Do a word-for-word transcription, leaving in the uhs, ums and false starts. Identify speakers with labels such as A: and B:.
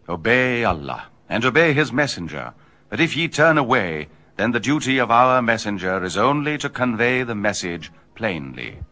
A: Obey Allah, and obey his messenger. But if ye turn away, then the duty of our messenger is only to convey the message plainly.